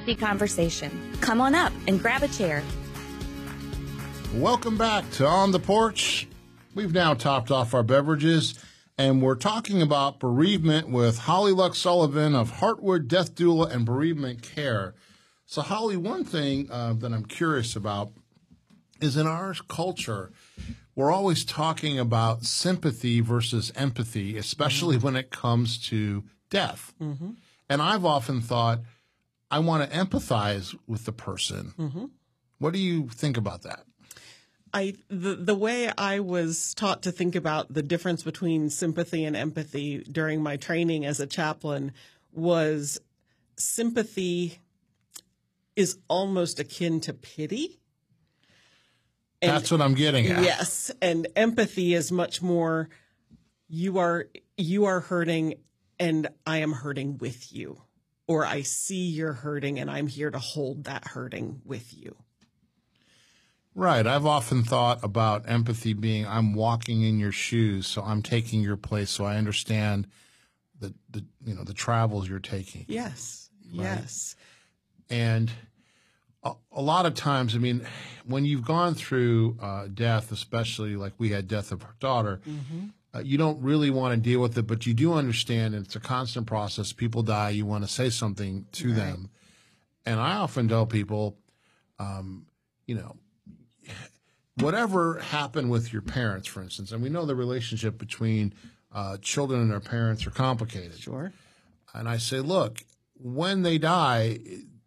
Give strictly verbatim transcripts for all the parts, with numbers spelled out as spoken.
healthy conversation. Come on up and grab a chair. Welcome back to On the Porch. We've now topped off our beverages, and we're talking about bereavement with Holly Lux Sullivan of Heartwood Death Doula and Bereavement Care. So, Holly, one thing uh, that I'm curious about is in our culture, we're always talking about sympathy versus empathy, especially mm-hmm. when it comes to death. Mm-hmm. And I've often thought, I want to empathize with the person. Mm-hmm. What do you think about that? I the the way I was taught to think about the difference between sympathy and empathy during my training as a chaplain was sympathy is almost akin to pity. And that's what I'm getting at. Yes, and empathy is much more you are you are hurting and I am hurting with you, or I see you're hurting and I'm here to hold that hurting with you. Right. I've often thought about empathy being I'm walking in your shoes, so I'm taking your place, so I understand the, the you know, the travels you're taking. Yes. Right? Yes. And a, a lot of times, I mean, when you've gone through uh, death, especially like we had death of our daughter, mm-hmm. uh, you don't really want to deal with it, but you do understand it's a constant process. People die. You want to say something to right. them. And I often tell people, um, you know, whatever happened with your parents, for instance, and we know the relationship between uh, children and their parents are complicated. Sure. And I say, look, when they die,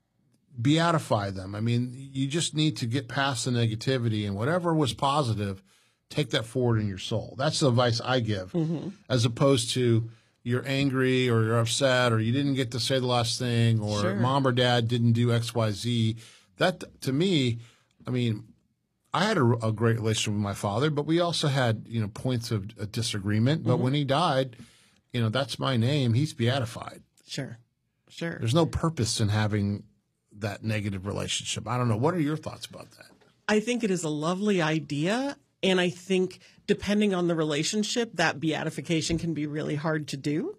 beatify them. I mean, you just need to get past the negativity, and whatever was positive, take that forward in your soul. That's the advice I give, mm-hmm. as opposed to you're angry or you're upset or you didn't get to say the last thing or sure. mom or dad didn't do X, Y, Z. That, to me, I mean, I had a, a great relationship with my father, but we also had, you know, points of uh, disagreement. But mm-hmm. when he died, you know, that's my name. He's beatified. Sure. Sure. There's no purpose in having that negative relationship. I don't know. What are your thoughts about that? I think it is a lovely idea. And I think depending on the relationship, that beatification can be really hard to do.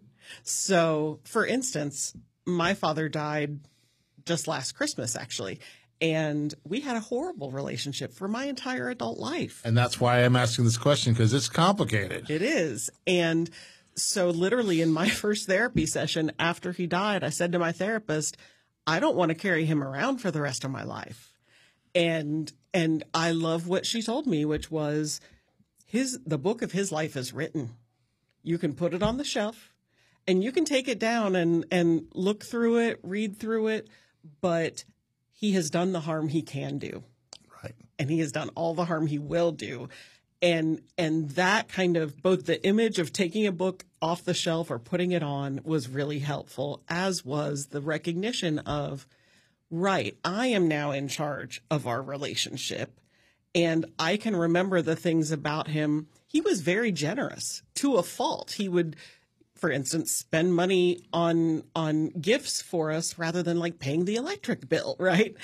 So, for instance, my father died just last Christmas, actually. And we had a horrible relationship for my entire adult life. And that's why I'm asking this question, because it's complicated. It is. And so literally in my first therapy session after he died, I said to my therapist, I don't want to carry him around for the rest of my life. And and I love what she told me, which was his the book of his life is written. You can put it on the shelf and you can take it down and, and look through it, read through it, but he has done the harm he can do. Right. And he has done all the harm he will do. And and that kind of both the image of taking a book off the shelf or putting it on was really helpful, as was the recognition of, right, I am now in charge of our relationship. And I can remember the things about him. He was very generous to a fault. He would, for instance, spend money on on gifts for us rather than like paying the electric bill, right?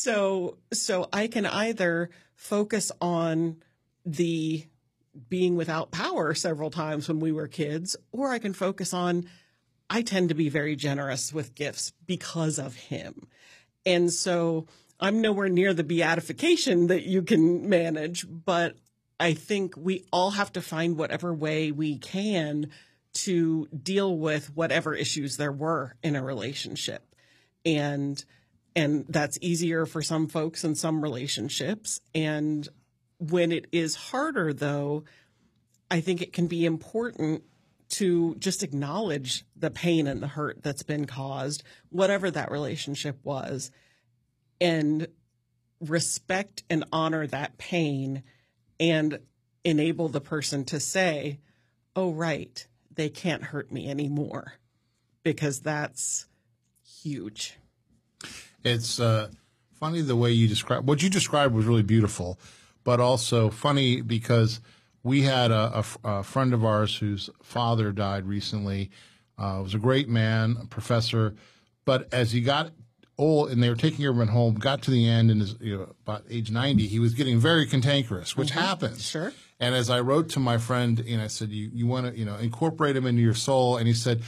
So so I can either focus on the being without power several times when we were kids, or I can focus on I tend to be very generous with gifts because of him. And so I'm nowhere near the beatification that you can manage, but I think we all have to find whatever way we can to deal with whatever issues there were in a relationship. And, and that's easier for some folks in some relationships. And when it is harder, though, I think it can be important to just acknowledge the pain and the hurt that's been caused, whatever that relationship was, and respect and honor that pain and enable the person to say, oh, right, they can't hurt me anymore, because that's huge. It's uh, funny the way you describe what you described was really beautiful, but also funny because we had a, a, a friend of ours whose father died recently. Uh, was a great man, a professor, but as he got old and they were taking everyone home, got to the end and his, you know, about age ninety, he was getting very cantankerous, which mm-hmm. happens. Sure. And as I wrote to my friend, and I said, you, you want to, you know, incorporate him into your soul. And he said,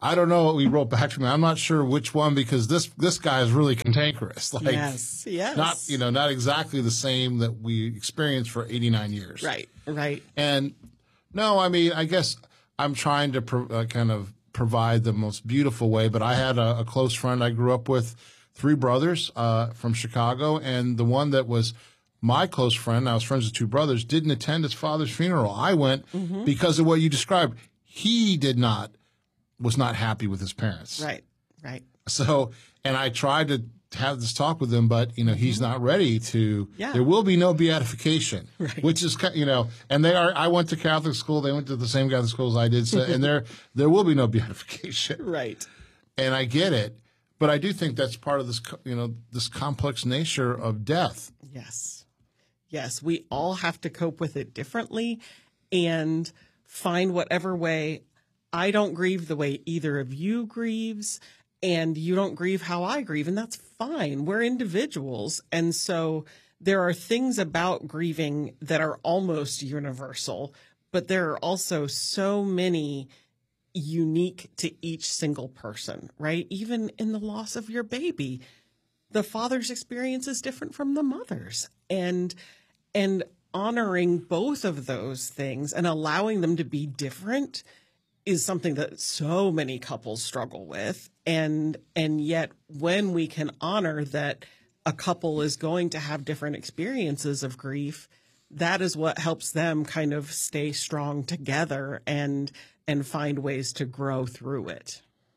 I don't know what we wrote back to me. I'm not sure which one because this this guy is really cantankerous. Like, yes, yes. Not, you know, not exactly the same that we experienced for eighty-nine years. Right, right. And no, I mean, I guess I'm trying to pro- uh, kind of provide the most beautiful way, but I had a, a close friend I grew up with, three brothers uh, from Chicago, and the one that was my close friend, I was friends with two brothers, didn't attend his father's funeral. I went mm-hmm. because of what you described. He did not, was not happy with his parents. Right, right. So, and I tried to have this talk with him, but, you know, he's not ready to, yeah. there will be no beatification, right. which is, you know, and they are, I went to Catholic school, they went to the same Catholic school as I did, so, and there, there will be no beatification. Right. And I get it, but I do think that's part of this, you know, this complex nature of death. Yes. Yes. We all have to cope with it differently and find whatever way. I don't grieve the way either of you grieves, and you don't grieve how I grieve, and that's fine. We're individuals. And so there are things about grieving that are almost universal, but there are also so many unique to each single person, right? Even in the loss of your baby, the father's experience is different from the mother's. And, and honoring both of those things and allowing them to be different is something that so many couples struggle with. And, and yet when we can honor that a couple is going to have different experiences of grief, that is what helps them kind of stay strong together and, and find ways to grow through it.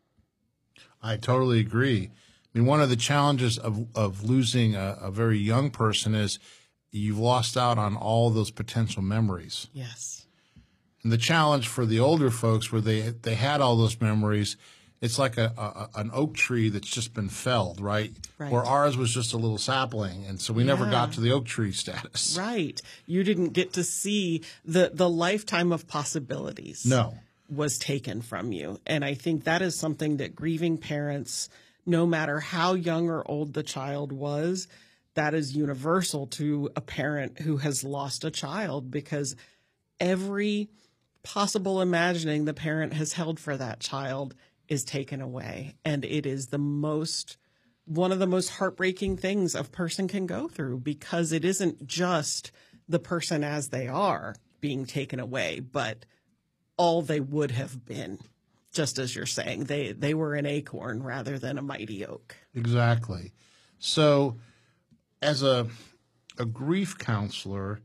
I totally agree. I mean, one of the challenges of, of losing a, a very young person is you've lost out on all those potential memories. Yes. And the challenge for the older folks where they they had all those memories, it's like a, a an oak tree that's just been felled, right? Right. Where ours was just a little sapling, and so we yeah. never got to the oak tree status. Right. You didn't get to see the, the lifetime of possibilities. No. Was taken from you. And I think that is something that grieving parents, no matter how young or old the child was, that is universal to a parent who has lost a child, because every possible imagining the parent has held for that child is taken away. And it is the most, one of the most heartbreaking things a person can go through, because it isn't just the person as they are being taken away, but all they would have been, just as you're saying. They, they were an acorn rather than a mighty oak. Exactly. So as a, a grief counselor,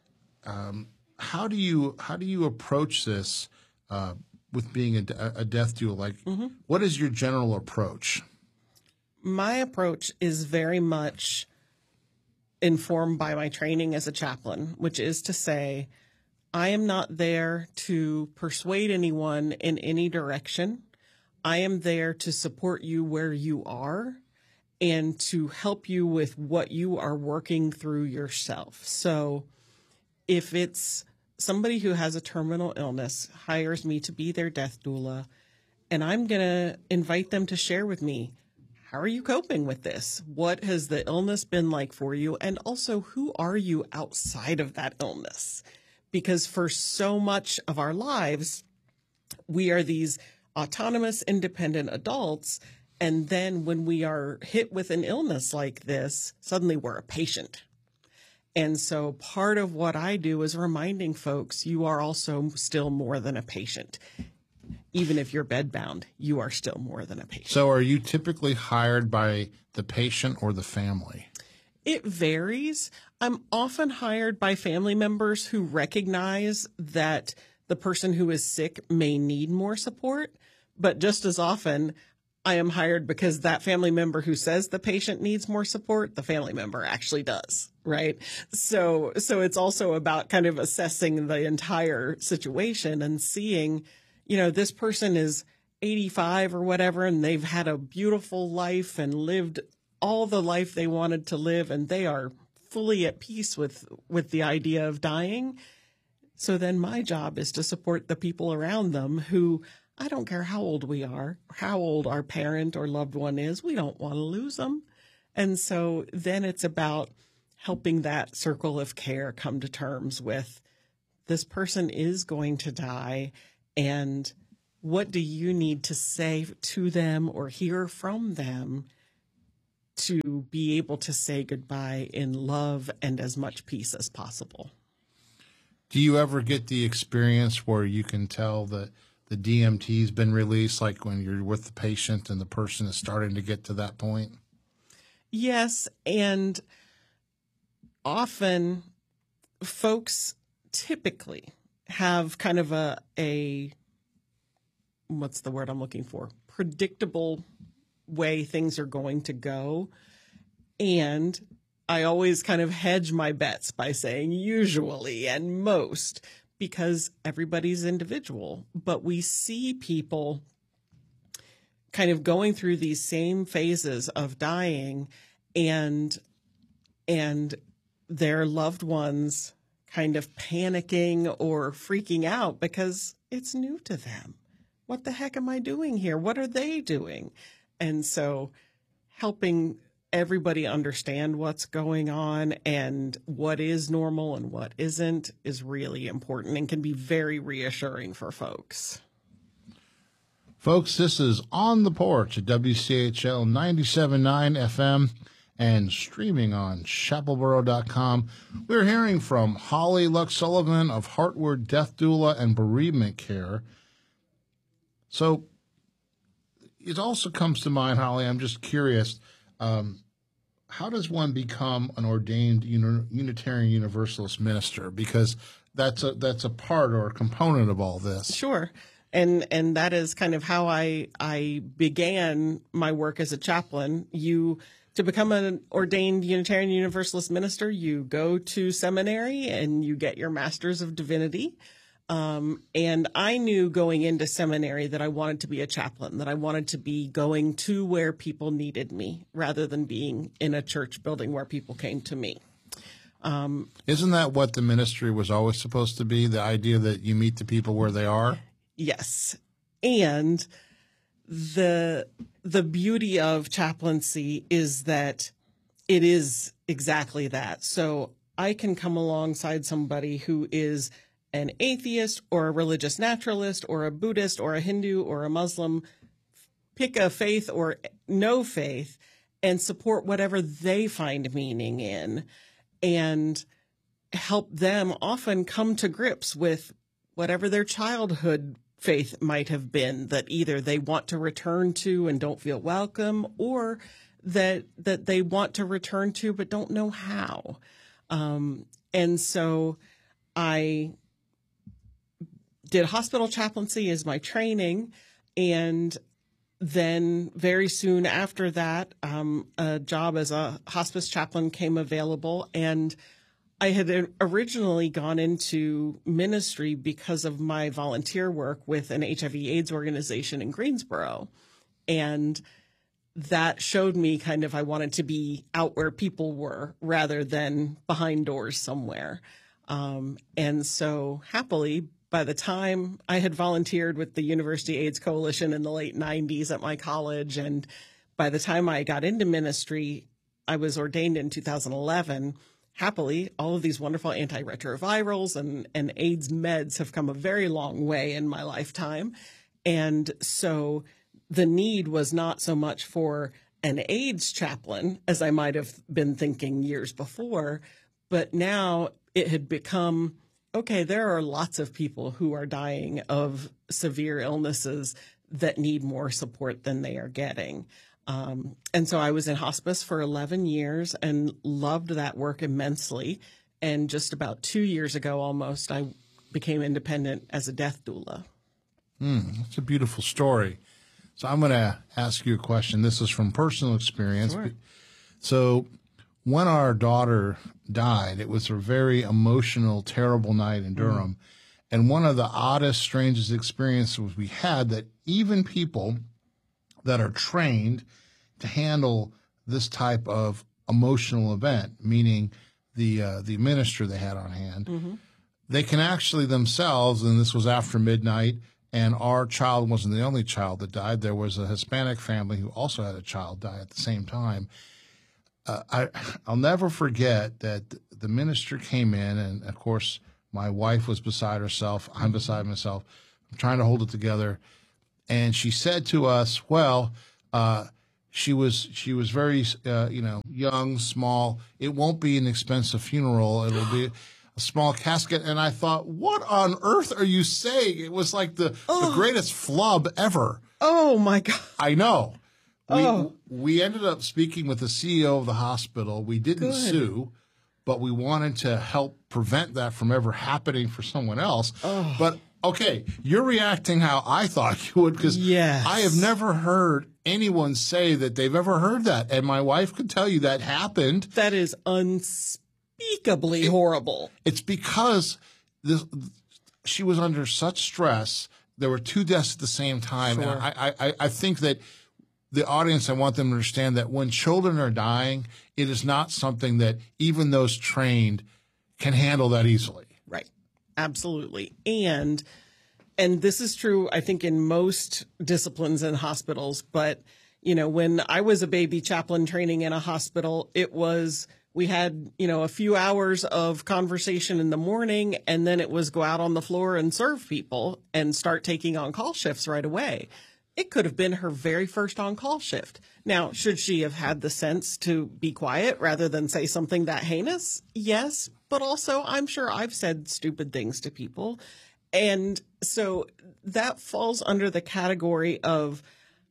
um, How do you how do you approach this uh, with being a, a death doula? Like, mm-hmm. what is your general approach? My approach is very much informed by my training as a chaplain, which is to say, I am not there to persuade anyone in any direction. I am there to support you where you are and to help you with what you are working through yourself. So if it's somebody who has a terminal illness hires me to be their death doula, and I'm going to invite them to share with me, how are you coping with this? What has the illness been like for you? And also, who are you outside of that illness? Because for so much of our lives, we are these autonomous, independent adults. And then when we are hit with an illness like this, suddenly we're a patient. And so part of what I do is reminding folks, you are also still more than a patient. Even if you're bedbound, you are still more than a patient. So are you typically hired by the patient or the family? It varies. I'm often hired by family members who recognize that the person who is sick may need more support. But just as often, I am hired because that family member who says the patient needs more support, the family member actually does, right? So, so it's also about kind of assessing the entire situation and seeing, you know, this person is eighty-five or whatever, and they've had a beautiful life and lived all the life they wanted to live, and they are fully at peace with, with the idea of dying. So then my job is to support the people around them who, I don't care how old we are, how old our parent or loved one is, we don't want to lose them. And so then it's about helping that circle of care come to terms with, this person is going to die, and what do you need to say to them or hear from them to be able to say goodbye in love and as much peace as possible? Do you ever get the experience where you can tell that the D M T's been released, like when you're with the patient and the person is starting to get to that point? Yes, and often folks typically have kind of a, a what's the word I'm looking for? Predictable way things are going to go. And I always kind of hedge my bets by saying usually and most, because everybody's individual. But we see people kind of going through these same phases of dying, and and their loved ones kind of panicking or freaking out because it's new to them. What the heck am I doing here? What are they doing? And so helping everybody understand what's going on and what is normal and what isn't is really important and can be very reassuring for folks. Folks, this is On the Porch at W C H L ninety-seven point nine F M and streaming on chapel boro dot com. We're hearing from Holly Luck Sullivan of Heartward Death Doula and Bereavement Care. So it also comes to mind, Holly, I'm just curious, um, how does one become an ordained uni- Unitarian Universalist minister? Because that's a that's a part or a component of all this. Sure. And and that is kind of how I I began my work as a chaplain. You to become an ordained Unitarian Universalist minister, you go to seminary and you get your Master's of Divinity. Um, and I knew going into seminary that I wanted to be a chaplain, that I wanted to be going to where people needed me rather than being in a church building where people came to me. Um, Isn't that what the ministry was always supposed to be? The idea that you meet the people where they are? Yes. And the the beauty of chaplaincy is that it is exactly that. So I can come alongside somebody who is an atheist or a religious naturalist or a Buddhist or a Hindu or a Muslim, pick a faith or no faith, and support whatever they find meaning in and help them often come to grips with whatever their childhood faith might have been that either they want to return to and don't feel welcome, or that that they want to return to but don't know how. Um, and so I did hospital chaplaincy as my training, and then very soon after that, um, a job as a hospice chaplain came available, and I had originally gone into ministry because of my volunteer work with an H I V AIDS organization in Greensboro. And that showed me kind of I wanted to be out where people were rather than behind doors somewhere. Um, and so happily, by the time I had volunteered with the University AIDS Coalition in the late nineties at my college, and by the time I got into ministry, I was ordained in two thousand eleven. Happily, all of these wonderful antiretrovirals and, and AIDS meds have come a very long way in my lifetime. And so the need was not so much for an AIDS chaplain, as I might have been thinking years before, but now it had become, okay, there are lots of people who are dying of severe illnesses that need more support than they are getting. Um, and so I was in hospice for eleven years and loved that work immensely. And just about two years ago, almost, I became independent as a death doula. Mm, that's a beautiful story. So I'm going to ask you a question. This is from personal experience. Sure. So when our daughter died, it was a very emotional, terrible night in Durham. Mm. And one of the oddest, strangest experiences we had, that even people that are trained to handle this type of emotional event, meaning the uh, the minister they had on hand, mm-hmm. they can actually themselves, and this was after midnight, and our child wasn't the only child that died. There was a Hispanic family who also had a child die at the same time. Uh, I, I'll never forget that the minister came in, and, of course, my wife was beside herself. I'm beside myself. I'm trying to hold it together. and she said to us, well, uh, she was she was very, uh, you know, young, small. It won't be an expensive funeral. It'll be a small casket. And I thought, what on earth are you saying? It was like the, oh. the greatest flub ever. Oh, my God. I know. We, oh. we ended up speaking with the C E O of the hospital. We didn't Good. sue, but we wanted to help prevent that from ever happening for someone else. Oh. But, okay, you're reacting how I thought you would, because yes. I have never heard anyone say that they've ever heard that. And my wife could tell you that happened. That is unspeakably it, horrible. It's because this, she was under such stress. There were two deaths at the same time. Sure. And I, I, I think that the audience, I want them to understand that when children are dying, it is not something that even those trained can handle that easily. Right. Absolutely. And and this is true, I think, in most disciplines in hospitals. But, you know, when I was a baby chaplain training in a hospital, it was we had, you know, a few hours of conversation in the morning, and then it was go out on the floor and serve people and start taking on call shifts right away. It could have been her very first on-call shift. Now, should she have had the sense to be quiet rather than say something that heinous? Yes, but also I'm sure I've said stupid things to people. And so that falls under the category of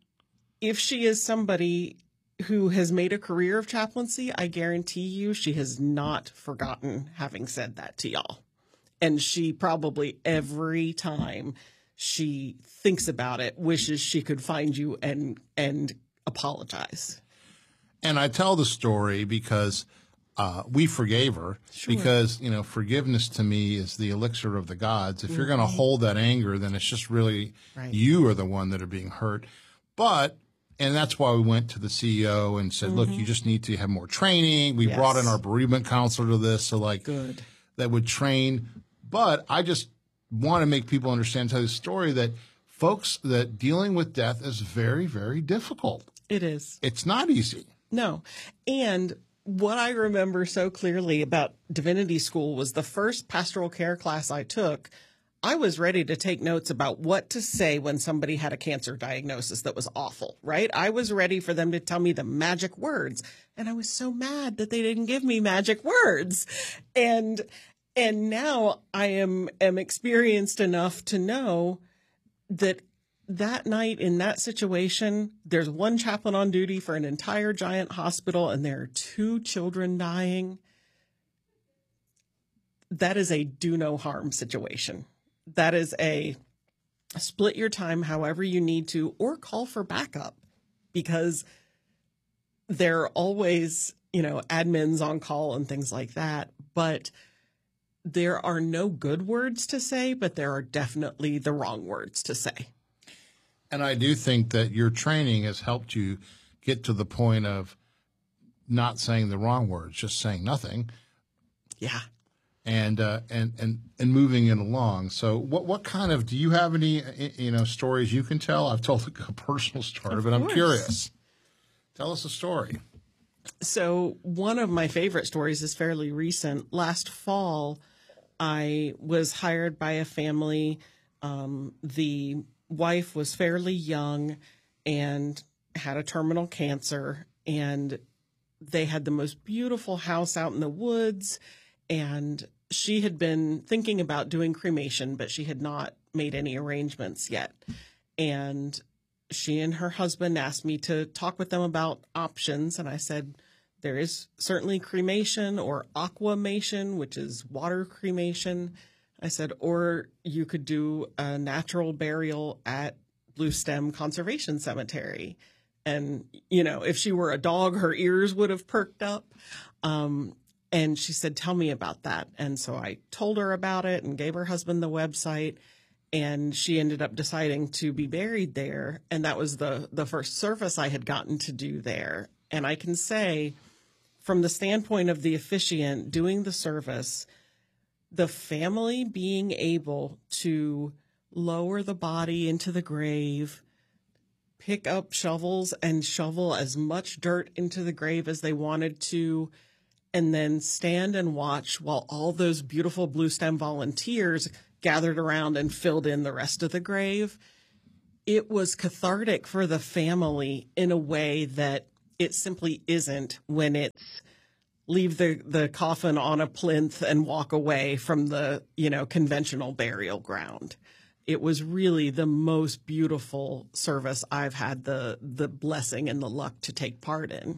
if she is somebody who has made a career of chaplaincy, I guarantee you she has not forgotten having said that to y'all. And she probably every time she thinks about it, wishes she could find you and and apologize. And I tell the story because uh, we forgave her. Sure. Because, you know, forgiveness to me is the elixir of the gods. If mm-hmm. you're going to hold that anger, then it's just really right. you are the one that are being hurt. But, and that's why we went to the C E O and said, mm-hmm. look, you just need to have more training. We yes. brought in our bereavement counselor to this. So like Good. that would train. But I just want to make people understand, tell the story that folks, that dealing with death is very, very difficult. It is. It's not easy. No. And what I remember so clearly about divinity school was the first pastoral care class I took. I was ready to take notes about what to say when somebody had a cancer diagnosis that was awful, right? I was ready for them to tell me the magic words. And I was so mad that they didn't give me magic words. And And now I am am experienced enough to know that that night in that situation, there's one chaplain on duty for an entire giant hospital and there are two children dying. That is a do no harm situation. That is a split your time however you need to, or call for backup, because there are always, you know, admins on call and things like that. But there are no good words to say, but there are definitely the wrong words to say. And I do think that your training has helped you get to the point of not saying the wrong words, just saying nothing. Yeah. And uh, and and and moving it along. So, what what kind of do you have any you know stories you can tell? I've told a personal story, of but course. I'm curious. Tell us a story. So, one of my favorite stories is fairly recent. Last fall, I was hired by a family. Um, the wife was fairly young and had a terminal cancer, and they had the most beautiful house out in the woods. And she had been thinking about doing cremation, but she had not made any arrangements yet. And she and her husband asked me to talk with them about options. And I said, there is certainly cremation or aquamation, which is water cremation. I said, or you could do a natural burial at Blue Stem Conservation Cemetery. And, you know, if she were a dog, her ears would have perked up. Um, and she said, tell me about that. And so I told her about it and gave her husband the website. And she ended up deciding to be buried there. And that was the, the first service I had gotten to do there. And I can say, from the standpoint of the officiant doing the service, the family being able to lower the body into the grave, pick up shovels and shovel as much dirt into the grave as they wanted to, and then stand and watch while all those beautiful Blue Stem volunteers gathered around and filled in the rest of the grave. it was cathartic for the family in a way that it simply isn't when it's leave the, the coffin on a plinth and walk away from the, you know, conventional burial ground. It was really the most beautiful service I've had the the blessing and the luck to take part in.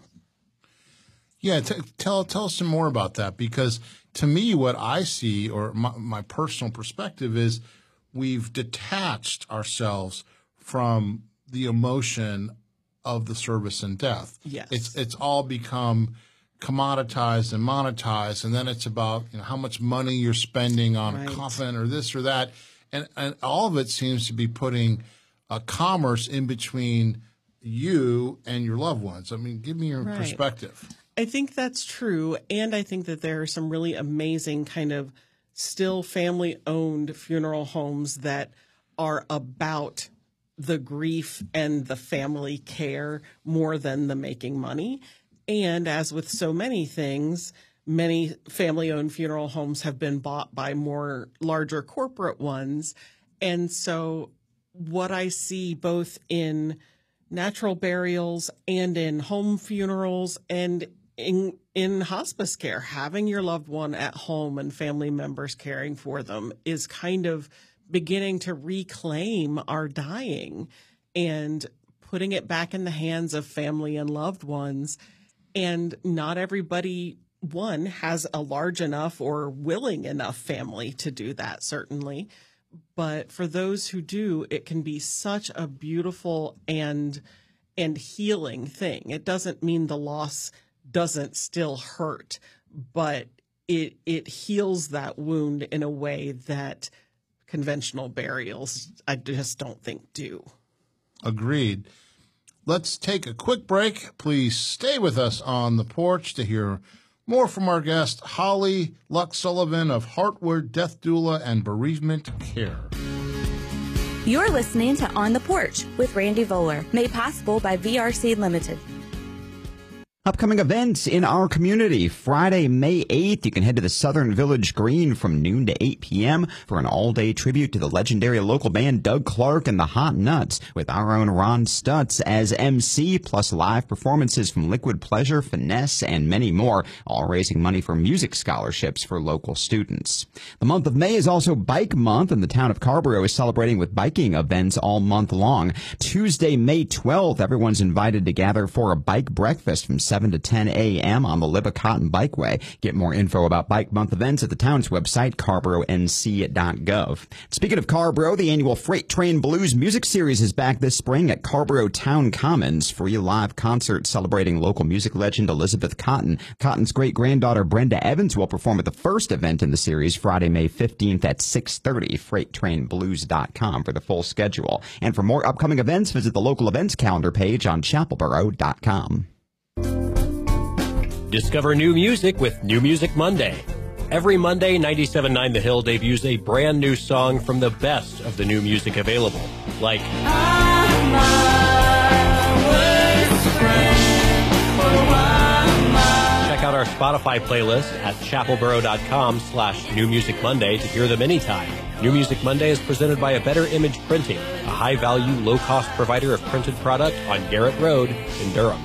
Yeah, t- tell tell us some more about that, because to me, what I see, or my, my personal perspective, is we've detached ourselves from the emotion of the service and death. Yes, it's it's all become commoditized and monetized, and then it's about, you know, how much money you're spending on right. a coffin or this or that. And, and all of it seems to be putting a commerce in between you and your loved ones. I mean, give me your right. perspective. I think that's true. And I think that there are some really amazing kind of still family-owned funeral homes that are about the grief and the family care more than the making money. And as with so many things, many family-owned funeral homes have been bought by more larger corporate ones. And so what I see both in natural burials and in home funerals and in, in hospice care, having your loved one at home and family members caring for them is kind of beginning to reclaim our dying and putting it back in the hands of family and loved ones. And not everybody one has a large enough or willing enough family to do that, certainly. But for those who do, it can be such a beautiful and and healing thing. It doesn't mean the loss doesn't still hurt, but it it heals that wound in a way that conventional burials, I just don't think, do. Agreed. Let's take a quick break. Please stay with us on the porch to hear more from our guest, Holly Luck Sullivan of Heartwood Death Doula and Bereavement Care. You're listening to On the Porch with Randy Voller, made possible by V R C Limited. Upcoming events in our community. Friday, May eighth, you can head to the Southern Village Green from noon to eight p.m. for an all-day tribute to the legendary local band Doug Clark and the Hot Nuts, with our own Ron Stutz as M C, plus live performances from Liquid Pleasure, Finesse, and many more, all raising money for music scholarships for local students. The month of May is also Bike Month, and the town of Carrboro is celebrating with biking events all month long. Tuesday, May twelfth, everyone's invited to gather for a bike breakfast from seven to ten a.m. on the Libba Cotton Bikeway. Get more info about Bike Month events at the town's website, carrboro n c dot gov. Speaking of Carrboro, the annual Freight Train Blues Music Series is back this spring at Carrboro Town Commons. Free live concert celebrating local music legend Elizabeth Cotton. Cotton's great-granddaughter Brenda Evans will perform at the first event in the series, Friday, May fifteenth at six thirty. freight train blues dot com for the full schedule. And for more upcoming events, visit the local events calendar page on chapelboro dot com. Discover new music with New Music Monday. Every Monday, ninety-seven point nine The Hill debuts a brand new song from the best of the new music available, like Check out our Spotify playlist at chapelboro dot com slash New Music Monday to hear them anytime. New Music Monday is presented by A Better Image Printing, a high-value, low-cost provider of printed product on Garrett Road in Durham.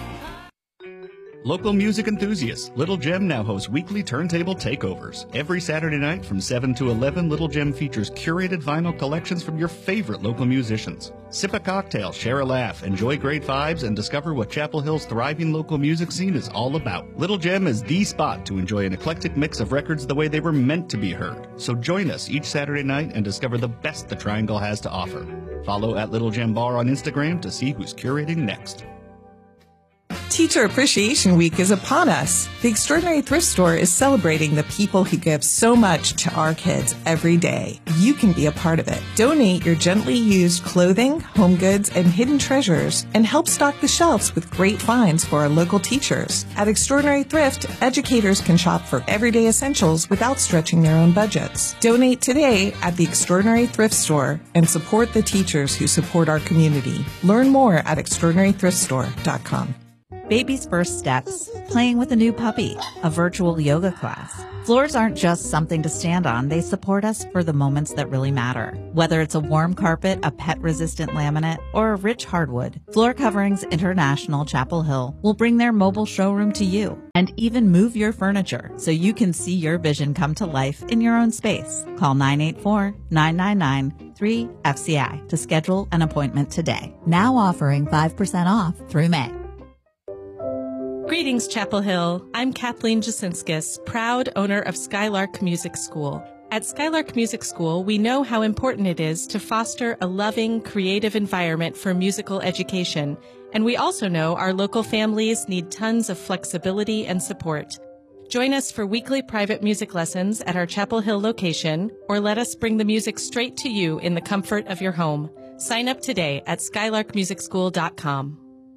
Local music enthusiasts, Little Gem now hosts weekly turntable takeovers. Every Saturday night from seven to eleven, Little Gem features curated vinyl collections from your favorite local musicians. Sip a cocktail, share a laugh, enjoy great vibes, and discover what Chapel Hill's thriving local music scene is all about. Little Gem is the spot to enjoy an eclectic mix of records the way they were meant to be heard. So join us each Saturday night and discover the best the Triangle has to offer. Follow at Little Gem Bar on Instagram to see who's curating next. Teacher Appreciation Week is upon us. The Extraordinary Thrift Store is celebrating the people who give so much to our kids every day. You can be a part of it. Donate your gently used clothing, home goods, and hidden treasures, and help stock the shelves with great finds for our local teachers. At Extraordinary Thrift, educators can shop for everyday essentials without stretching their own budgets. Donate today at the Extraordinary Thrift Store and support the teachers who support our community. Learn more at extraordinary thrift store dot com. Baby's first steps, playing with a new puppy, a virtual yoga class, Floors aren't just something to stand on. They support us for the moments that really matter. Whether it's a warm carpet, a pet-resistant laminate, or a rich hardwood, Floor Coverings International Chapel Hill will bring their mobile showroom to you and even move your furniture so you can see your vision come to life in your own space. Call nine eight four, nine nine nine, three F C I to schedule an appointment today. Now offering five percent off through May. Greetings, Chapel Hill. I'm Kathleen Jasinskis, proud owner of Skylark Music School. At Skylark Music School, we know how important it is to foster a loving, creative environment for musical education, and we also know our local families need tons of flexibility and support. Join us for weekly private music lessons at our Chapel Hill location, or let us bring the music straight to you in the comfort of your home. Sign up today at skylark music school dot com.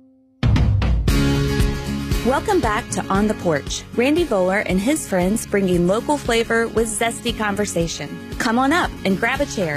Welcome back to On the Porch. Randy Voller and his friends bringing local flavor with zesty conversation. Come on up and grab a chair.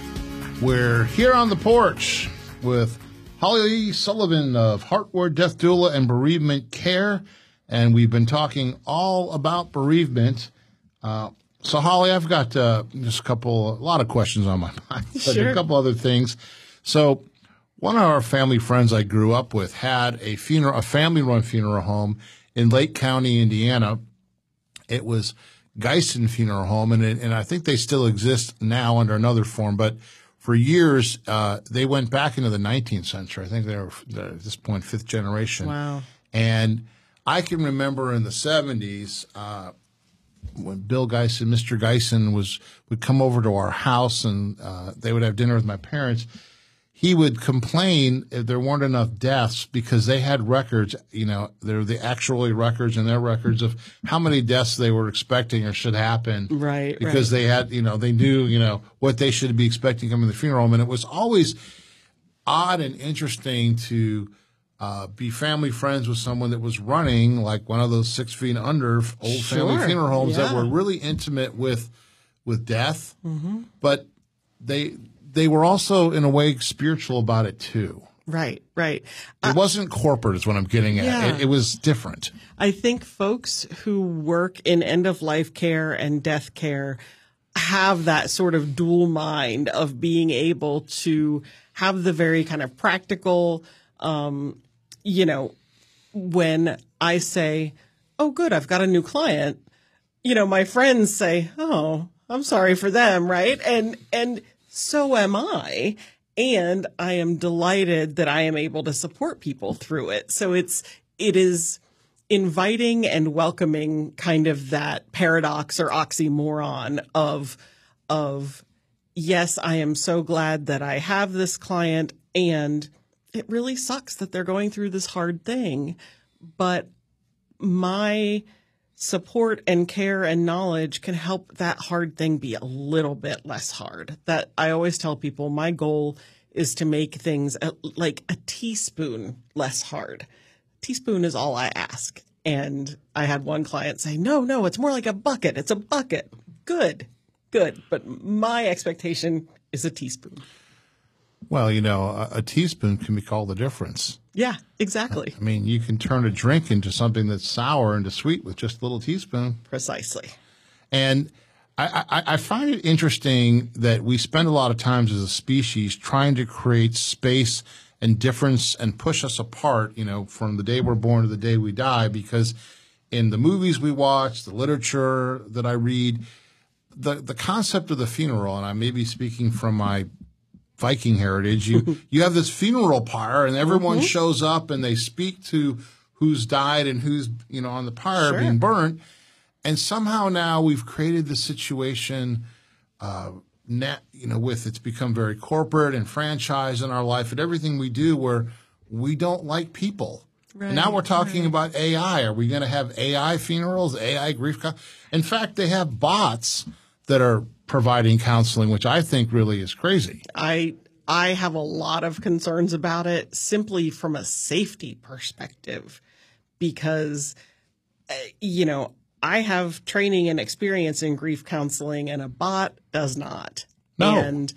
We're here on the porch with Holly Sullivan of Heartward Death Doula and Bereavement Care, and we've been talking all about bereavement. Uh, so, Holly, I've got uh, just a couple, a lot of questions on my mind, but Sure. a couple other things. So, one of our family friends I grew up with had a funeral, a family-run funeral home in Lake County, Indiana. It was Geisen Funeral Home, and it, and I think they still exist now under another form. But for years, uh, they went back into the nineteenth century. I think they were at this point fifth generation. Wow! And I can remember in the seventies uh, when Bill Geisen, Mister Geisen, was would come over to our house, and uh, they would have dinner with my parents. He would complain if there weren't enough deaths because they had records, you know, they're the actual records and their records of how many deaths they were expecting or should happen. Right. Because right. they had, you know, they knew, you know, what they should be expecting coming to the funeral home. And it was always odd and interesting to uh, be family friends with someone that was running like one of those six feet under old Sure. family funeral homes Yeah. that were really intimate with, with death. Mm-hmm. But they, They were also, in a way, spiritual about it, too. Right, right. It wasn't corporate is what I'm getting at. Yeah. It, it was different. I think folks who work in end-of-life care and death care have that sort of dual mind of being able to have the very kind of practical, um, you know, when I say, oh, good, I've got a new client, you know, my friends say, oh, I'm sorry for them, right? And, and, so am I, and I am delighted that I am able to support people through it. So it's it is inviting and welcoming kind of that paradox or oxymoron of of yes, I am so glad that I have this client, and it really sucks that they're going through this hard thing, but my support and care and knowledge can help that hard thing be a little bit less hard. That I always tell people my goal is to make things a, like a teaspoon less hard. Teaspoon is all I ask. And I had one client say, no, no, it's more like a bucket. It's a bucket. Good, good. But my expectation is a teaspoon. Well, you know, a, a teaspoon can make all the difference. Yeah, exactly. I mean, you can turn a drink into something that's sour into sweet with just a little teaspoon. Precisely. And I, I, I find it interesting that we spend a lot of times as a species trying to create space and difference and push us apart, you know, from the day we're born to the day we die, because in the movies we watch, the literature that I read, the, the concept of the funeral, and I may be speaking from my Viking heritage, you you have this funeral pyre and everyone mm-hmm. shows up and they speak to who's died and who's, you know, on the pyre Sure. being burnt. And somehow now we've created this situation, uh, net, you know, with it's become very corporate and franchise in our life and everything we do where we don't like people. Right, and now we're talking right. about A I. Are we going to have A I funerals, A I grief? Co- in fact, they have bots that are providing counseling, which I think really is crazy. I I have a lot of concerns about it simply from a safety perspective because, uh, you know, I have training and experience in grief counseling and a bot does not. No. And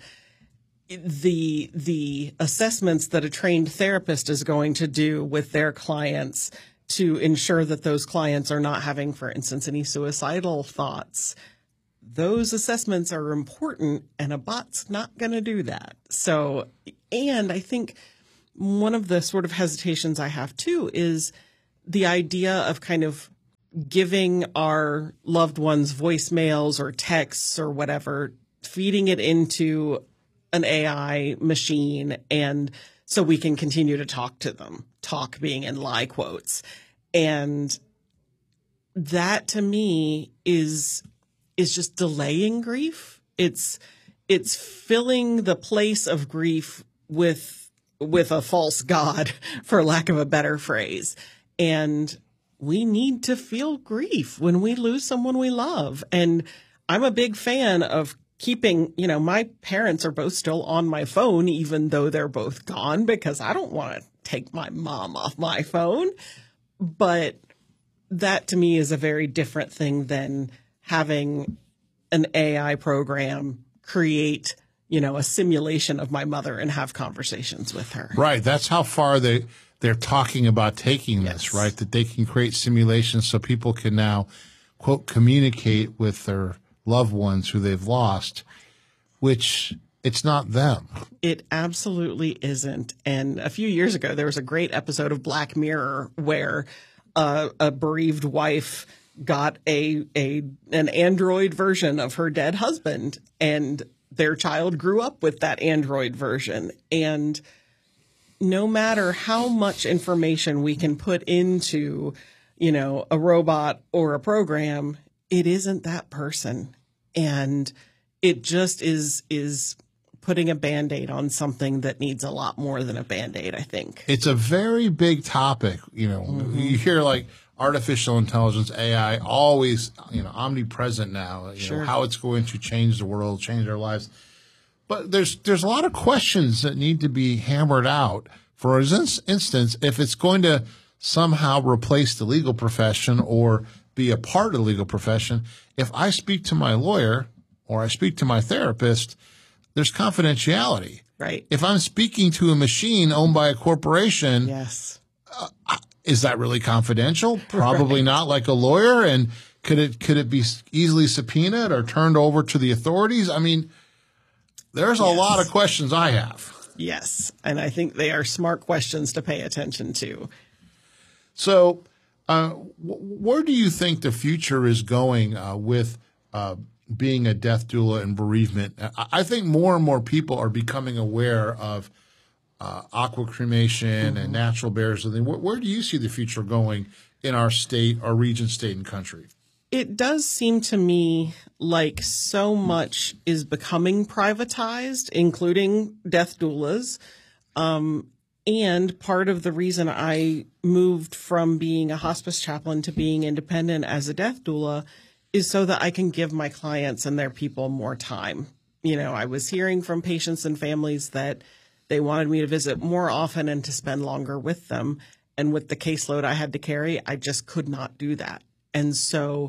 the the assessments that a trained therapist is going to do with their clients to ensure that those clients are not having, for instance, any suicidal thoughts. Those assessments are important, and a bot's not going to do that. So, and I think one of the sort of hesitations I have too is the idea of kind of giving our loved ones voicemails or texts or whatever, feeding it into an A I machine, and so we can continue to talk to them, talk being in lie quotes. And that to me is is just delaying grief. It's it's filling the place of grief with with a false god, for lack of a better phrase. And we need to feel grief when we lose someone we love. And I'm a big fan of keeping, you know, my parents are both still on my phone, even though they're both gone, because I don't want to take my mom off my phone. But that to me is a very different thing than having an A I program create, you know, a simulation of my mother and have conversations with her. Right. That's how far they, they're talking about taking Yes. this, right? That they can create simulations so people can now, quote, communicate with their loved ones who they've lost, which it's not them. It absolutely isn't. And a few years ago, there was a great episode of Black Mirror where uh, a bereaved wife got a a an android version of her dead husband, and their child grew up with that android version. And no matter how much information we can put into, you know, a robot or a program, it isn't that person. And it just is is putting a Band-Aid on something that needs a lot more than a Band-Aid, I think. It's a very big topic. You know, mm-hmm. You hear like artificial intelligence, A I, always, you know, omnipresent now, you Sure. know, how it's going to change the world, change our lives. But there's there's a lot of questions that need to be hammered out. For instance, if it's going to somehow replace the legal profession or be a part of the legal profession, if I speak to my lawyer or I speak to my therapist, there's confidentiality. Right. If I'm speaking to a machine owned by a corporation, Yes. uh, is that really confidential? Probably Right. not. Like a lawyer, and could it could it be easily subpoenaed or turned over to the authorities? I mean, there's a Yes. lot of questions I have. Yes. And I think they are smart questions to pay attention to. So, uh, w- where do you think the future is going uh, with uh, being a death doula and bereavement? I-, I think more and more people are becoming aware of uh, aqua cremation mm-hmm. and natural burials. Where, where do you see the future going in our state, our region, state, and country? It does seem to me like so much is becoming privatized, including death doulas. Um, and part of the reason I moved from being a hospice chaplain to being independent as a death doula is so that I can give my clients and their people more time. You know, I was hearing from patients and families that they wanted me to visit more often and to spend longer with them. And with the caseload I had to carry, I just could not do that. And so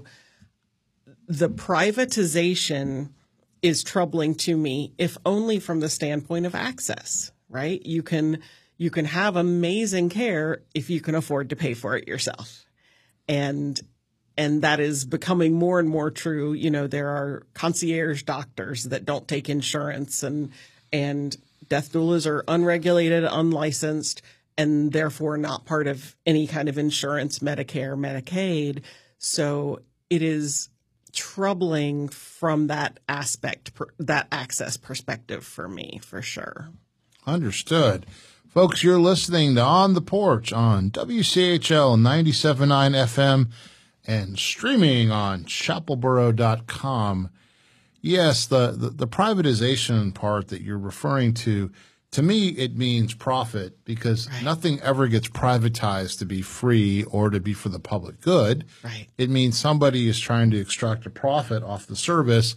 the privatization is troubling to me, if only from the standpoint of access, right? You can you can have amazing care if you can afford to pay for it yourself. And and that is becoming more and more true. You know, there are concierge doctors that don't take insurance, and and death doulas are unregulated, unlicensed, and therefore not part of any kind of insurance, Medicare, Medicaid. So it is troubling from that aspect, that access perspective for me, for sure. Understood. Folks, you're listening to On the Porch on W C H L ninety-seven point nine F M and streaming on chapel borough dot com. Yes, the, the, the privatization part that you're referring to, to me, it means profit, because Right. nothing ever gets privatized to be free or to be for the public good. Right. It means somebody is trying to extract a profit off the service.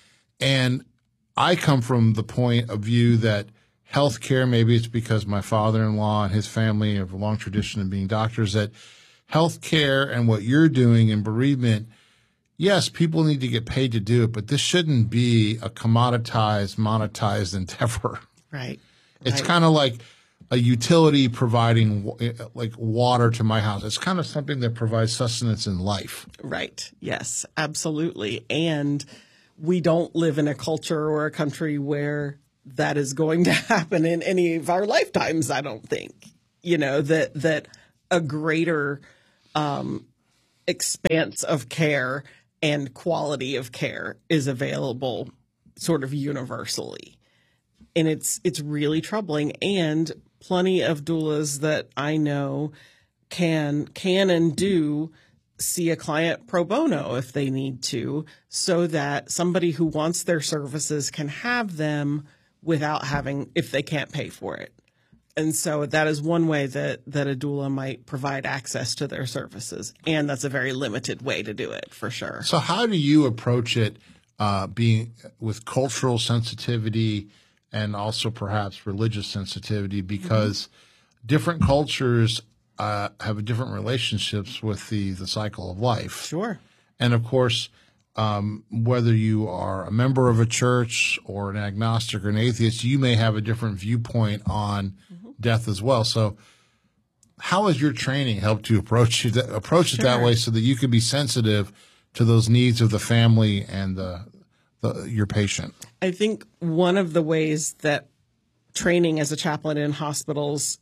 And I come from the point of view that healthcare, maybe it's because my father-in-law and his family have a long tradition of being doctors, that healthcare and what you're doing in bereavement, yes, people need to get paid to do it, but this shouldn't be a commoditized, monetized endeavor. Right. It's Right. kind of like a utility providing like water to my house. It's kind of something that provides sustenance in life. Right. Yes, absolutely. And we don't live in a culture or a country where that is going to happen in any of our lifetimes, I don't think. You know, that that a greater um, expanse of care and quality of care is available sort of universally. And it's it's really troubling. And plenty of doulas that I know can can and do see a client pro bono if they need to, so that somebody who wants their services can have them without having, if they can't pay for it. And so that is one way that, that a doula might provide access to their services. And that's a very limited way to do it, for sure. So how do you approach it, uh, being with cultural sensitivity and also perhaps religious sensitivity? Because mm-hmm. different cultures uh, have different relationships with the, the cycle of life. Sure. And of course, um, whether you are a member of a church or an agnostic or an atheist, you may have a different viewpoint on mm-hmm. death as well. So how has your training helped you approach it, approach it sure. that way so that you can be sensitive to those needs of the family and the, the your patient? I think one of the ways that training as a chaplain in hospitals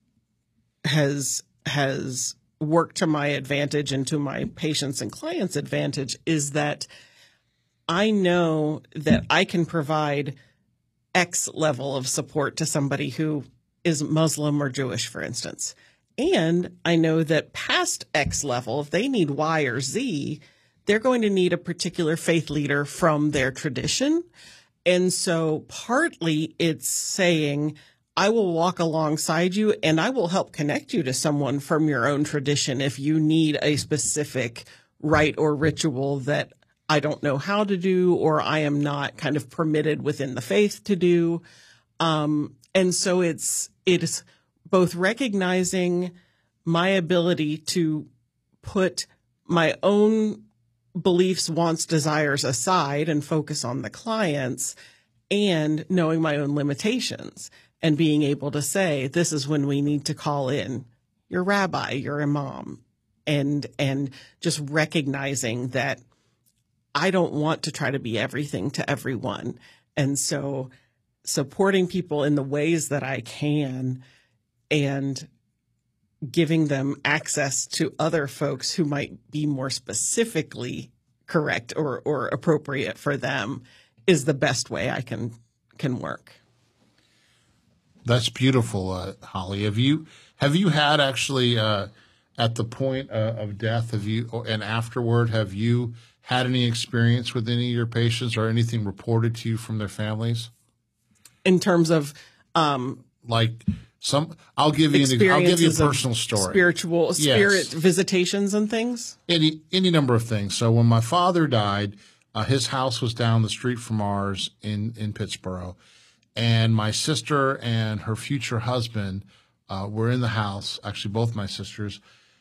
has has worked to my advantage and to my patients' and clients' advantage is that I know that I can provide X level of support to somebody who is Muslim or Jewish, for instance. And I know that past X level, if they need Y or Z, they're going to need a particular faith leader from their tradition. And so partly it's saying, I will walk alongside you and I will help connect you to someone from your own tradition if you need a specific rite or ritual that I don't know how to do or I am not kind of permitted within the faith to do. Um, and so it's it's both recognizing my ability to put my own beliefs, wants, desires aside and focus on the clients, and knowing my own limitations. And being able to say, this is when we need to call in your rabbi, your imam, and and just recognizing that I don't want to try to be everything to everyone. And so supporting people in the ways that I can and giving them access to other folks who might be more specifically correct or, or appropriate for them is the best way I can can work. That's beautiful, uh, Holly. Have you have you had actually uh, at the point uh, of death, have you and afterward, have you had any experience with any of your patients or anything reported to you from their families? In terms of, um, like some, I'll give you an, I'll give you a personal story. Spiritual, spirit yes. visitations and things. Any any number of things. So when my father died, uh, his house was down the street from ours in in Pittsburgh. And my sister and her future husband uh, were in the house, actually both my sisters,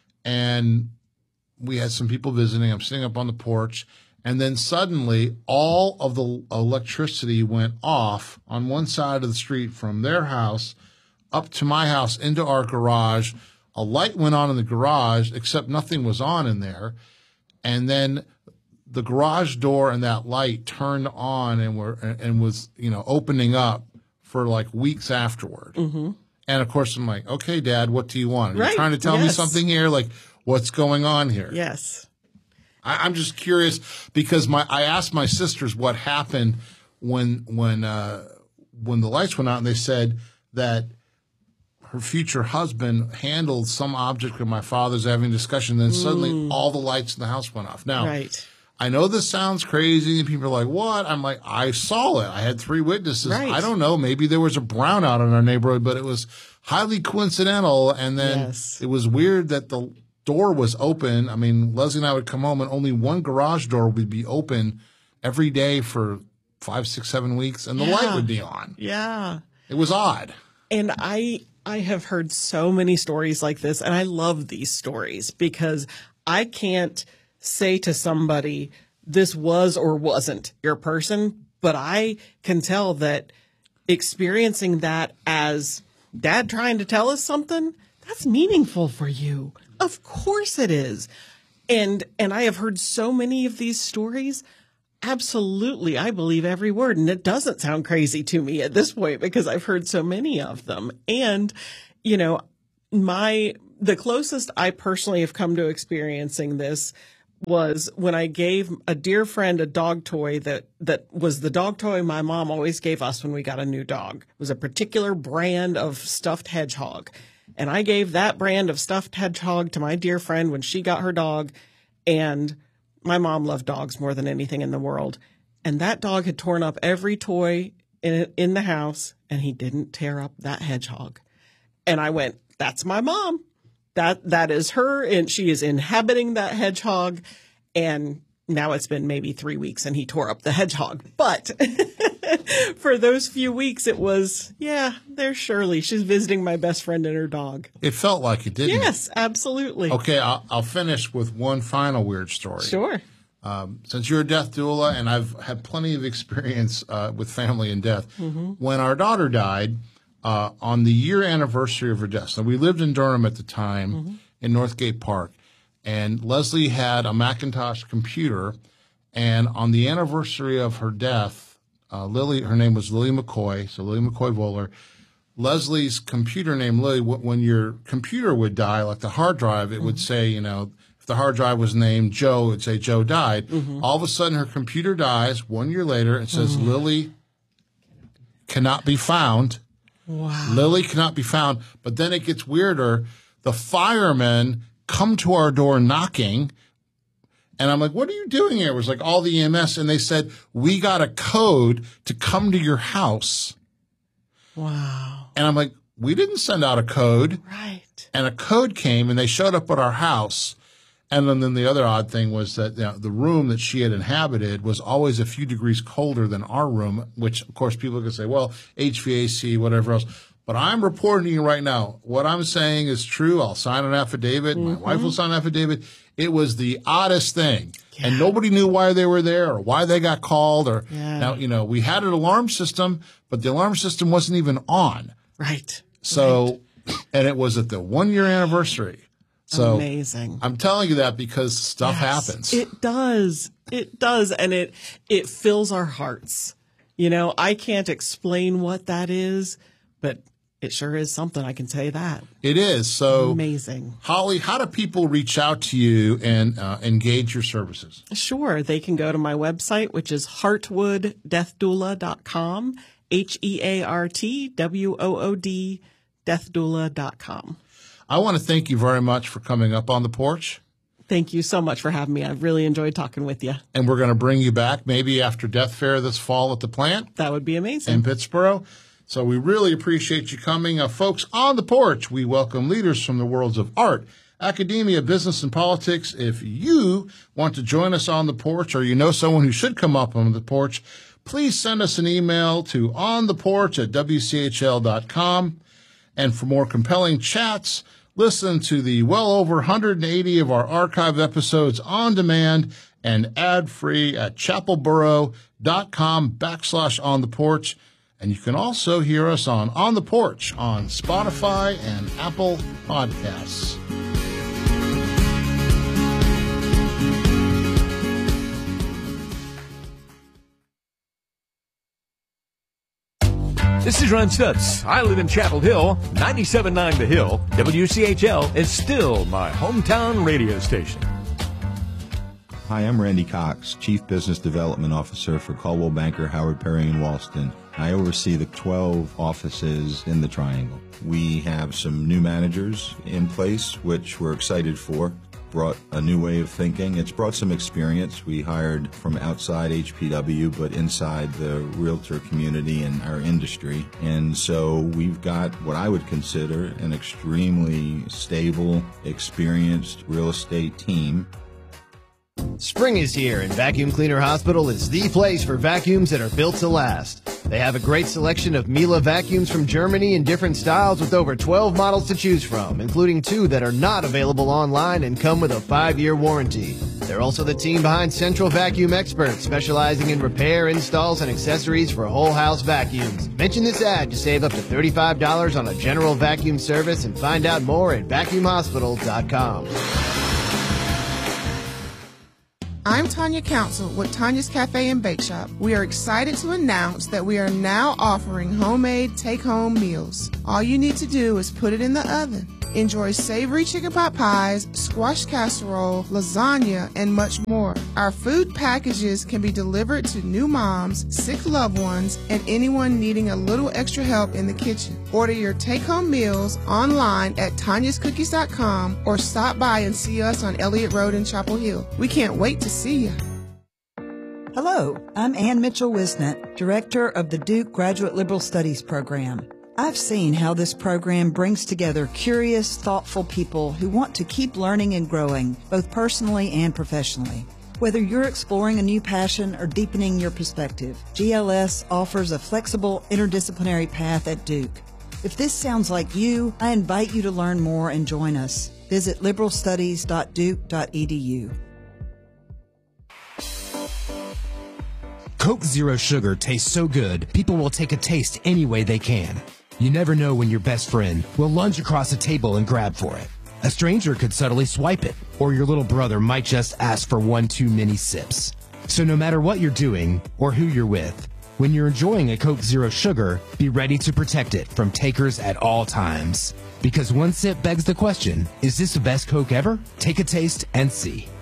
and we had some people visiting. I'm sitting up on the porch, and then suddenly all of the electricity went off on one side of the street from their house up to my house into our garage. A light went on in the garage, except nothing was on in there. And then the garage door and that light turned on and were and was, you know, opening up for like weeks afterward. Mm-hmm. And of course, I'm like, okay, Dad, what do you want? Are right. you trying to tell yes. me something here? Like, what's going on here? Yes. I, I'm just curious because my I asked my sisters what happened when when uh, when the lights went out, and they said that her future husband handled some object with my father's having a discussion. Then suddenly mm. all the lights in the house went off. Now, right. I know this sounds crazy, and people are like, what? I'm like, I saw it. I had three witnesses. Right. I don't know. Maybe there was a brownout in our neighborhood, but it was highly coincidental. And then yes. it was weird that the door was open. I mean, Leslie and I would come home, and only one garage door would be open every day for five, six, seven weeks, and the yeah. light would be on. Yeah. It was odd. And I I have heard so many stories like this, and I love these stories because I can't say to somebody, this was or wasn't your person, but I can tell that experiencing that as Dad trying to tell us something? That's meaningful for you. Of course it is. And and I have heard so many of these stories. Absolutely, I believe every word. And it doesn't sound crazy to me at this point because I've heard so many of them. And, you know, my the closest I personally have come to experiencing this was when I gave a dear friend a dog toy that, that was the dog toy my mom always gave us when we got a new dog. It was a particular brand of stuffed hedgehog. And I gave that brand of stuffed hedgehog to my dear friend when she got her dog. And my mom loved dogs more than anything in the world. And that dog had torn up every toy in, in the house, and he didn't tear up that hedgehog. And I went, that's my mom. That, that is her, and she is inhabiting that hedgehog. And now it's been maybe three weeks and he tore up the hedgehog. But for those few weeks, it was, yeah, there's Shirley. She's visiting my best friend and her dog. It felt like it, didn't it? Yes, absolutely. Okay, I'll, I'll finish with one final weird story. Sure. Um, since you're a death doula, and I've had plenty of experience uh, with family and death, mm-hmm. when our daughter died, uh, on the year anniversary of her death, so we lived in Durham at the time, mm-hmm. in Northgate Park, and Leslie had a Macintosh computer, and on the anniversary of her death, uh, Lily, her name was Lily McCoy, so Lily McCoy Voller, Leslie's computer name, Lily, when your computer would die, like the hard drive, it mm-hmm. would say, you know, if the hard drive was named Joe, it would say Joe died. Mm-hmm. All of a sudden, her computer dies. One year later, it says mm-hmm. Lily cannot be found. Wow. Lily cannot be found. But then it gets weirder. The firemen come to our door knocking. And I'm like, what are you doing here? It was like all the E M S. And they said, we got a code to come to your house. Wow. And I'm like, we didn't send out a code. Right. And a code came, and they showed up at our house. And then, then the other odd thing was that, you know, the room that she had inhabited was always a few degrees colder than our room, which, of course, people can say, well, H V A C, whatever else. But I'm reporting to you right now, what I'm saying is true. I'll sign an affidavit. Mm-hmm. My wife will sign an affidavit. It was the oddest thing. Yeah. And nobody knew why they were there or why they got called. Or yeah. Now, you know, we had an alarm system, but the alarm system wasn't even on. Right. So, right. And it was at the one-year anniversary. So amazing. I'm telling you that because stuff yes, happens. It does. It does. And it, it fills our hearts. You know, I can't explain what that is, but it sure is something. I can say that. It is. So amazing. Holly, how do people reach out to you and uh, engage your services? Sure. They can go to my website, which is heartwood death doula dot com, H E A R T W O O D, death doula dot com. I want to thank you very much for coming up on the porch. Thank you so much for having me. I've really enjoyed talking with you. And we're going to bring you back maybe after Death Fair this fall at the plant. That would be amazing. In Pittsburgh. So we really appreciate you coming. Uh, folks, on the porch, we welcome leaders from the worlds of art, academia, business, and politics. If you want to join us on the porch or you know someone who should come up on the porch, please send us an email to ontheporch at w c h l dot com. And for more compelling chats, listen to the well over one hundred eighty of our archive episodes on demand and ad-free at chapelboro.com backslash on the porch. And you can also hear us on On the Porch on Spotify and Apple Podcasts. This is Ron Stutz. I live in Chapel Hill, ninety-seven point nine The Hill. W C H L is still my hometown radio station. Hi, I'm Randy Cox, Chief Business Development Officer for Coldwell Banker, Howard Perry, and Walston. I oversee the twelve offices in the Triangle. We have some new managers in place, which we're excited for. Brought a new way of thinking. It's brought some experience. We hired from outside H P W, but inside the realtor community and our industry. And so we've got what I would consider an extremely stable, experienced real estate team. Spring is here, and Vacuum Cleaner Hospital is the place for vacuums that are built to last. They have a great selection of Miele vacuums from Germany in different styles with over twelve models to choose from, including two that are not available online and come with a five-year warranty. They're also the team behind Central Vacuum Experts, specializing in repair, installs, and accessories for whole house vacuums. Mention this ad to save up to thirty-five dollars on a general vacuum service and find out more at vacuum hospital dot com. I'm Tanya Council with Tanya's Cafe and Bake Shop. We are excited to announce that we are now offering homemade take-home meals. All you need to do is put it in the oven. Enjoy savory chicken pot pies, squash casserole, lasagna, and much more. Our food packages can be delivered to new moms, sick loved ones, and anyone needing a little extra help in the kitchen. Order your take-home meals online at tanyas cookies dot com or stop by and see us on Elliott Road in Chapel Hill. We can't wait to see you. Hello, I'm Ann Mitchell-Wisnett, Director of the Duke Graduate Liberal Studies Program. I've seen how this program brings together curious, thoughtful people who want to keep learning and growing, both personally and professionally. Whether you're exploring a new passion or deepening your perspective, G L S offers a flexible, interdisciplinary path at Duke. If this sounds like you, I invite you to learn more and join us. Visit liberal studies dot duke dot e d u. Coke Zero Sugar tastes so good, people will take a taste any way they can. You never know when your best friend will lunge across a table and grab for it. A stranger could subtly swipe it, or your little brother might just ask for one too many sips. So no matter what you're doing or who you're with, when you're enjoying a Coke Zero Sugar, be ready to protect it from takers at all times. Because one sip begs the question, is this the best Coke ever? Take a taste and see.